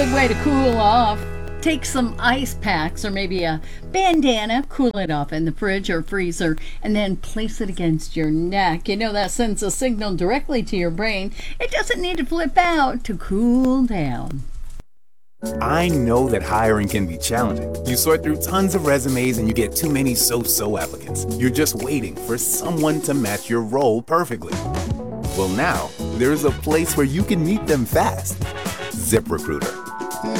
good way to cool off. Take some ice packs or maybe a bandana, cool it off in the fridge or freezer, and then place it against your neck. You know that sends a signal directly to your brain. It doesn't need to flip out to cool down. I know that hiring can be challenging. You sort through tons of resumes and you get too many so-so applicants. You're just waiting for someone to match your role perfectly. Well, now, there's a place where you can meet them fast. ZipRecruiter.